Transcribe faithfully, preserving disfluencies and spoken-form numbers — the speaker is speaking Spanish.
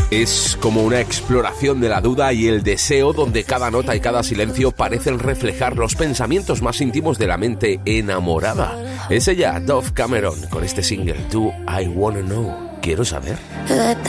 Es como una exploración de la duda y el deseo, donde cada nota y cada silencio parecen reflejar los pensamientos más íntimos de la mente enamorada. Es ella, Dove Cameron, con este single Do I Wanna Know. Quiero saber.